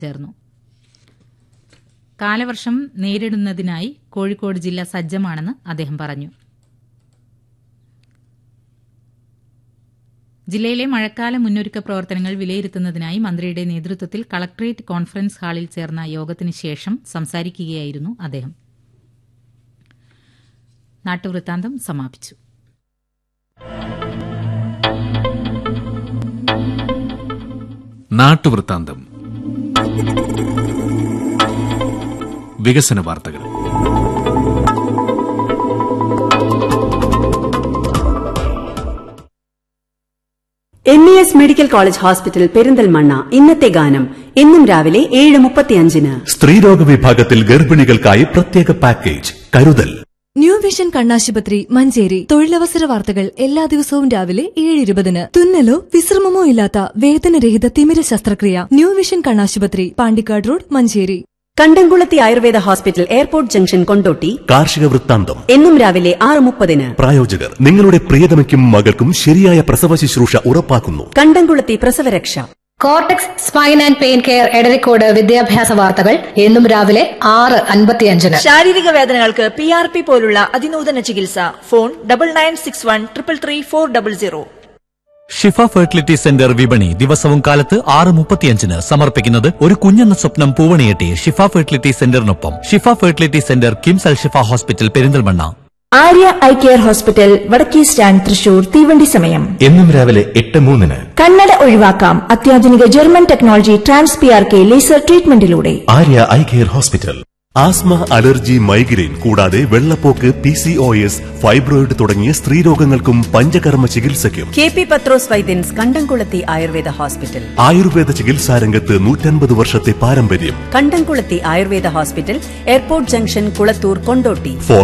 ചേർന്നു. കാലവർഷം നേരിടുന്നതിനായി കോഴിക്കോട് ജില്ല സജ്ജമാണെന്ന് അദ്ദേഹം പറഞ്ഞു. ജില്ലയിലെ മഴക്കാല മുന്നൊരുക്ക പ്രവർത്തനങ്ങൾ വിലയിരുത്തുന്നതിനായി മന്ത്രിയുടെ നേതൃത്വത്തിൽ കളക്ടറേറ്റ് കോൺഫറൻസ് ഹാളിൽ ചേർന്ന യോഗത്തിന് ശേഷം സംസാരിക്കുകയായിരുന്നു അദ്ദേഹം. നാട്ടുവൃത്താന്തം സമാപിച്ചു. നാട്ടുവൃത്താന്തം വികസന വാർത്തകൾ. MES medical college hospital Perinthalmanna. ഇന്നത്തെ ഗാനം എന്നും രാവിലെ 7:35. സ്ത്രീരോഗ വിഭാഗത്തിൽ ഗർഭിണികൾക്കായി പ്രത്യേക പാക്കേജ് കരുതൽ. ന്യൂ വിഷൻ കണ്ണാശുപത്രി മഞ്ചേരി. തൊഴിലവസര വാർത്തകൾ എല്ലാ ദിവസവും രാവിലെ 7:20. തുന്നലോ വിശ്രമമോ ഇല്ലാത്ത വേദനരഹിത തിമിര ശസ്ത്രക്രിയ. ന്യൂ വിഷൻ കണ്ണാശുപത്രി, പാണ്ടിക്കാട് റോഡ്, മഞ്ചേരി. കണ്ടംകുളത്തി Ayurveda hospital, airport junction, Kondotty. കാർഷിക വൃത്താന്തം എന്നും രാവിലെ 6:30. പ്രായോജകർ നിങ്ങളുടെ പ്രിയതമയ്ക്കും മകൾക്കും ശരിയായ പ്രസവ ശുശ്രൂഷ ഉറപ്പാക്കുന്നു. കണ്ടംകുളത്തി പ്രസവരക്ഷ. Cortex spine and pain care Edarikode വിദ്യാഭ്യാസ വാർത്തകൾ എന്നും രാവിലെ 6:55. ശാരീരിക വേദനകൾക്ക് PRP പോലുള്ള അതിനൂതന ചികിത്സ. ഫോൺ 9961333400. ഷിഫ ഫെർട്ടിലിറ്റി സെന്റർ വിപണി ദിവസവും കാലത്ത് 6:35 സമർപ്പിക്കുന്നത് ഒരു കുഞ്ഞെന്ന സ്വപ്നം പൂവണിയെട്ടി ഷിഫ ഫെർട്ടിലിറ്റി സെന്ററിനൊപ്പം. ഷിഫ ഫെർട്ടിലിറ്റി സെന്റർ കിംസ് അൽ ഷിഫ hospital Perinthalmanna. Arya eye care hospital വടക്കേ സ്റ്റാൻഡ് തൃശൂർ. തീവണ്ടി സമയം എന്നും രാവിലെ 8:03. കണ്ണട ഒഴിവാക്കാം അത്യാധുനിക German technology PRK laser ട്രീറ്റ്മെന്റിലൂടെ. Arya eye care hospital. Asthma, allergy, migraine കൂടാതെ വെള്ളപ്പോക്ക്, PCOS, ഫൈബ്രോയിഡ് തുടങ്ങിയ സ്ത്രീരോഗങ്ങൾക്കും പഞ്ചകർമ്മ ചികിത്സയ്ക്കും KP പത്രോസ് വൈദ്യൻസ് കണ്ടംകുളത്തി ആയുർവേദ ഹോസ്പിറ്റൽ. ആയുർവേദ ചികിത്സാരംഗത്ത് 150 വർഷത്തെ പാരമ്പര്യം. കണ്ടംകുളത്തി Ayurveda hospital, airport junction, Kulathur, Kondotty. Phone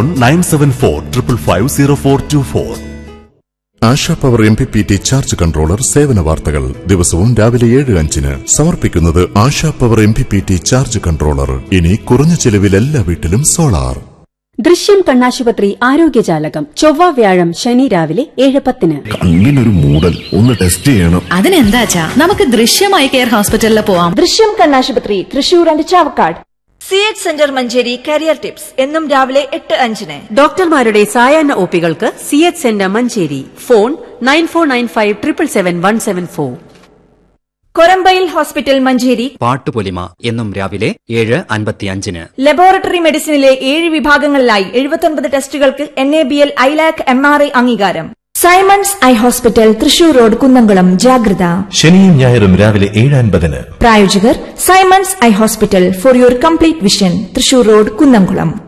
9745550424. ASHA power MPPT charge controller സേവന വാർത്തകൾ ദിവസവും രാവിലെ 7:05. സമർപ്പിക്കുന്നത് ASHA power MPPT charge controller. ഇനി കുറഞ്ഞ ചെലവിൽ എല്ലാ വീട്ടിലും സോളാർ. ദൃശ്യം കണ്ണാശുപത്രി ആരോഗ്യജാലകം ചൊവ്വ, വ്യാഴം, ശനി രാവിലെ 7:10. കണ്ണിനൊരു മൂടൽ, ഒന്ന് ടെസ്റ്റ് ചെയ്യണം. അതിനെന്താച്ചാ നമുക്ക് ദൃശ്യം ഐ കെയർ ഹോസ്പിറ്റലിൽ പോവാം. ദൃശ്യം കണ്ണാശുപത്രി Thrissur and Chavakkad. CH centre Manjeri career tips എന്നും രാവിലെ 8:05. ഡോക്ടർമാരുടെ സായാഹ്ന ഒപികൾക്ക് CH centre Manjeri. Phone 9495777174. Korambayil hospital Manjeri. Pattupolima എന്നും രാവിലെ 7:55. ലബോറട്ടറി മെഡിസിനിലെ 7 വിഭാഗങ്ങളിലായി 79 ടെസ്റ്റുകൾക്ക് NABL ILAC MRI അംഗീകാരം. Symons eye hospital Thrissur road, Kunnamkulam. ജാഗ്രത. ശനിയും ഞായറും രാവിലെ 7:50. പ്രായോജകർ Symons eye hospital for your complete vision Thrissur road, Kunnamkulam.